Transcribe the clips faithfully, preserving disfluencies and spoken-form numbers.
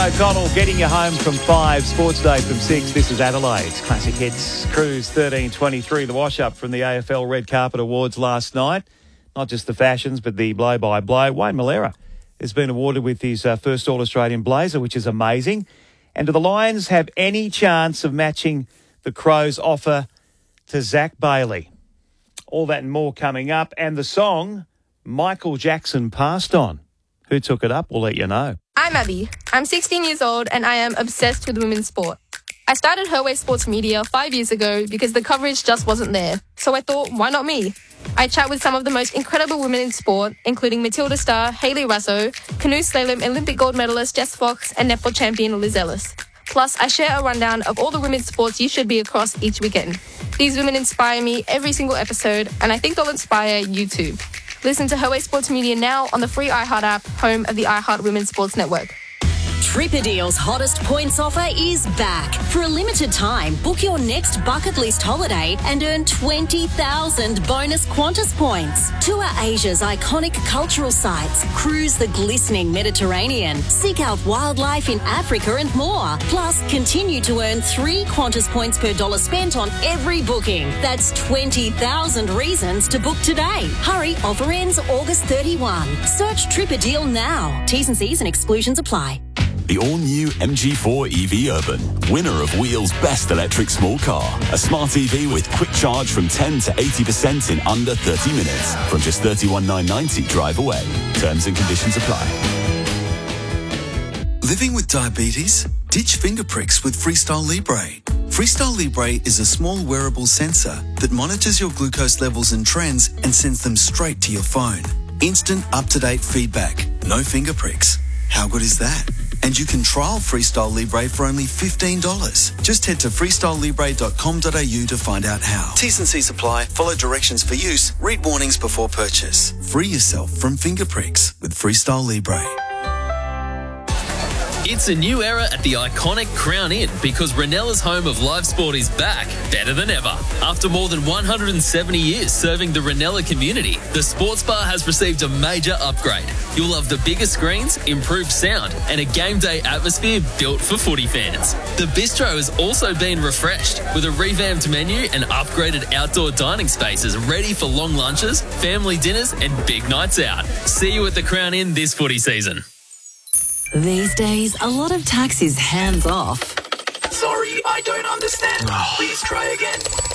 O'Connell getting you home from five, Sports Day from six. This is Adelaide's Classic Hits Cruise thirteen twenty-three, the wash-up from the A F L Red Carpet Awards last night. Not just the fashions, but the blow-by-blow. Wayne Malera has been awarded with his uh, first All-Australian blazer, which is amazing. And do the Lions have any chance of matching the Crows' offer to Zach Bailey? All that and more coming up. And the song Michael Jackson Passed On. Who took it up? We'll let you know. I'm Abby. I'm sixteen years old and I am obsessed with women's sport. I started Her Way Sports Media five years ago because the coverage just wasn't there. So I thought, why not me? I chat with some of the most incredible women in sport, including Matilda star Hayley Raso, canoe slalom Olympic gold medalist Jess Fox, and netball champion Liz Ellis. Plus, I share a rundown of all the women's sports you should be across each weekend. These women inspire me every single episode, and I think they'll inspire you too. Listen to Her Way Sports Media now on the free iHeart app, home of the iHeart Women's Sports Network. Tripadeal's hottest points offer is back. For a limited time, book your next bucket list holiday and earn twenty thousand bonus Qantas points. Tour Asia's iconic cultural sites, cruise the glistening Mediterranean, seek out wildlife in Africa and more. Plus, continue to earn three Qantas points per dollar spent on every booking. That's twenty thousand reasons to book today. Hurry, offer ends August thirty-first. Search Tripadeal now. T's and C's and exclusions apply. The all-new M G four E V Urban, winner of Wheel's best electric small car. A smart E V with quick charge from ten to eighty percent in under thirty minutes. From just thirty-one thousand nine hundred ninety drive away. Terms and conditions apply. Living with diabetes? Ditch finger pricks with Freestyle Libre. Freestyle Libre is a small wearable sensor that monitors your glucose levels and trends and sends them straight to your phone. Instant up-to-date feedback. No finger pricks. How good is that? And you can trial Freestyle Libre for only fifteen dollars. Just head to freestyle libre dot com dot a u to find out how. T's and C's apply. Follow directions for use. Read warnings before purchase. Free yourself from finger pricks with Freestyle Libre. It's a new era at the iconic Crown Inn because Renella's home of live sport is back, better than ever. After more than one hundred seventy years serving the Renella community, the sports bar has received a major upgrade. You'll love the bigger screens, improved sound, and a game day atmosphere built for footy fans. The bistro has also been refreshed with a revamped menu and upgraded outdoor dining spaces ready for long lunches, family dinners, and big nights out. See you at the Crown Inn this footy season. These days, a lot of tax is hands off. Sorry, I don't understand. Please try again.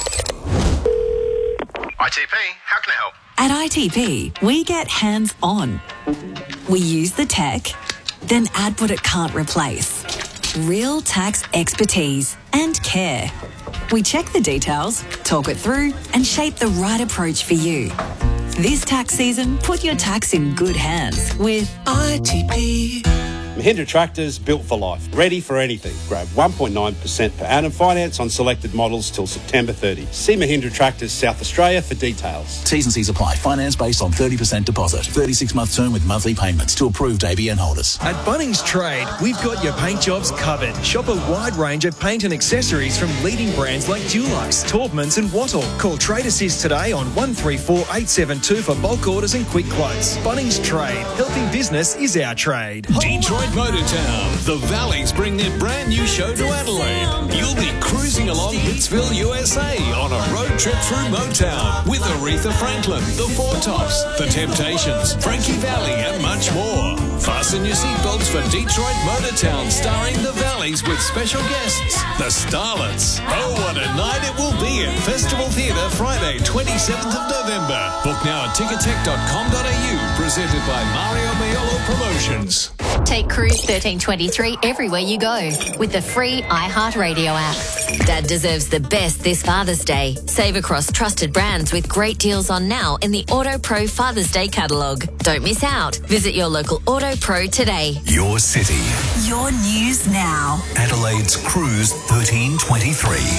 I T P, how can I help? At I T P, we get hands on. We use the tech, then add what it can't replace. Real tax expertise and care. We check the details, talk it through, and shape the right approach for you. This tax season, put your tax in good hands with I T P. Mahindra Tractors, built for life, ready for anything. Grab one point nine percent per annum finance on selected models till September thirtieth. See Mahindra Tractors South Australia for details. T's and C's apply. Finance based on thirty percent deposit. thirty-six month term with monthly payments to approved A B N holders. At Bunnings Trade, we've got your paint jobs covered. Shop a wide range of paint and accessories from leading brands like Dulux, Taubmans and Wattle. Call Trade Assist today on one three four eight seven two for bulk orders and quick quotes. Bunnings Trade. Helping business is our trade. Detroit Motortown. The Valleys bring their brand new show to Adelaide. You'll be cruising along Hitsville, U S A on a road trip through Motown with Aretha Franklin, The Four Tops, The Temptations, Frankie Valli and much more. Fasten your seatbelts for Detroit Motortown starring The Valleys with special guests, The Starlets. Oh, what a night it will be at Festival Theatre Friday, twenty-seventh of November. Book now at ticketek dot com dot a u, presented by Mario Maiolo Promotions. Take Cruise thirteen twenty-three everywhere you go with the free iHeartRadio app. Dad deserves the best this Father's Day. Save across trusted brands with great deals on now in the Auto Pro Father's Day catalogue. Don't miss out. Visit your local Auto Pro today. Your city. Your news now. Adelaide's Cruise thirteen twenty-three.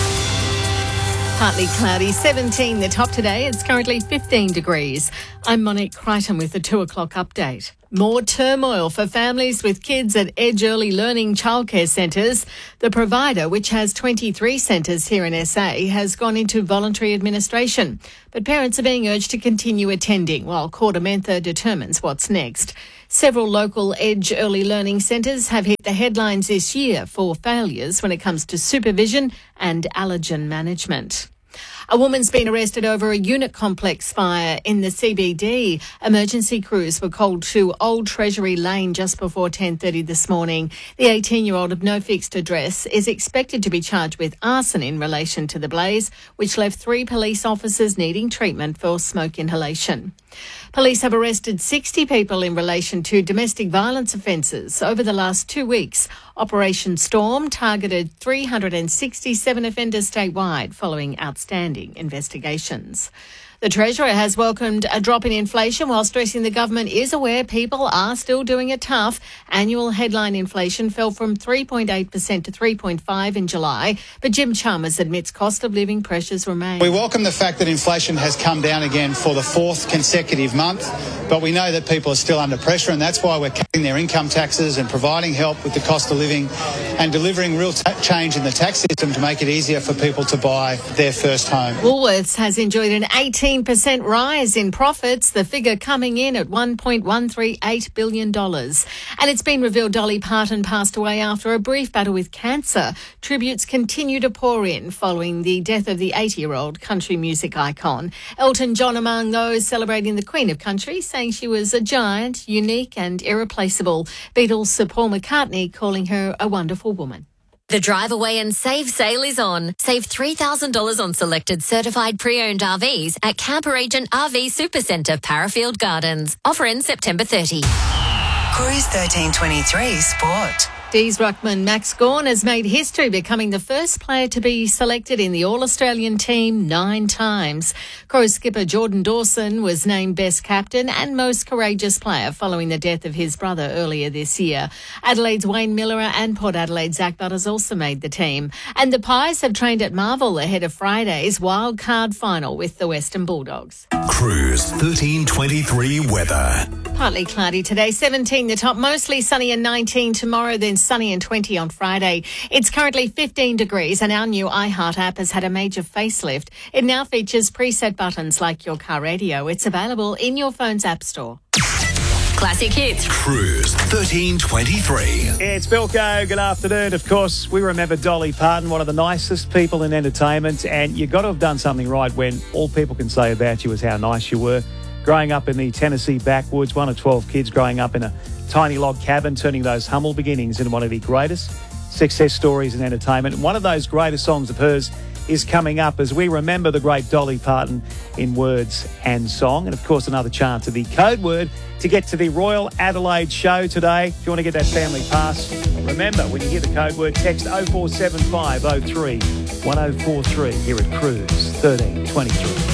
Partly cloudy, seventeen the top today. It's currently fifteen degrees. I'm Monique Crichton with the two o'clock update. More turmoil for families with kids at Edge Early Learning childcare centres. The provider, which has twenty-three centres here in S A, has gone into voluntary administration. But parents are being urged to continue attending while Court Mentha determines what's next. Several local Edge early learning centres have hit the headlines this year for failures when it comes to supervision and allergen management. A woman's been arrested over a unit complex fire in the C B D. Emergency crews were called to Old Treasury Lane just before ten thirty this morning. The eighteen-year-old of no fixed address is expected to be charged with arson in relation to the blaze, which left three police officers needing treatment for smoke inhalation. Police have arrested sixty people in relation to domestic violence offences over the last two weeks. Operation Storm targeted three hundred sixty-seven offenders statewide following outstanding investigations. The Treasurer has welcomed a drop in inflation while stressing the government is aware people are still doing it tough. Annual headline inflation fell from three point eight percent to three point five percent in July, but Jim Chalmers admits cost of living pressures remain. We welcome the fact that inflation has come down again for the fourth consecutive month, but we know that people are still under pressure, and that's why we're cutting their income taxes and providing help with the cost of living and delivering real ta- change in the tax system to make it easier for people to buy their first home. Woolworths has enjoyed an eighteen percent rise in profits, the figure coming in at one point one three eight billion dollars. And it's been revealed Dolly Parton passed away after a brief battle with cancer. Tributes continue to pour in following the death of the eighty-year-old country music icon. Elton John among those celebrating the Queen of Country, saying she was a giant, unique and irreplaceable. Beatles Sir Paul McCartney calling her a wonderful woman. The Drive Away and Save sale is on. Save three thousand dollars on selected certified pre-owned R Vs at Camper Agent R V Supercentre, Parafield Gardens. Offer ends September thirtieth. Cruise thirteen twenty-three Sport. D's ruckman Max Gawn has made history, becoming the first player to be selected in the All-Australian team nine times. Crows skipper Jordan Dawson was named best captain and most courageous player following the death of his brother earlier this year. Adelaide's Wayne Miller and Port Adelaide's Zach Butters also made the team. And the Pies have trained at Marvel ahead of Friday's wild card final with the Western Bulldogs. Cruise thirteen twenty-three weather. Partly cloudy today, seventeen the top, mostly sunny and nineteen tomorrow, then sunny and twenty on Friday. It's currently fifteen degrees and our new iHeart app has had a major facelift. It now features preset buttons like your car radio. It's available in your phone's app store. Classic hits. Cruise thirteen twenty-three. It's Bilko. Good afternoon. Of course, we remember Dolly Parton, one of the nicest people in entertainment, and you've got to have done something right when all people can say about you is how nice you were. Growing up in the Tennessee backwoods, one of twelve kids growing up in a tiny log cabin, turning those humble beginnings into one of the greatest success stories in entertainment. And one of those greatest songs of hers is coming up as we remember the great Dolly Parton in words and song. And, of course, another chance of the code word to get to the Royal Adelaide show today. If you want to get that family pass, remember, when you hear the code word, text oh four seven five oh three one oh four three here at Cruise thirteen twenty-three.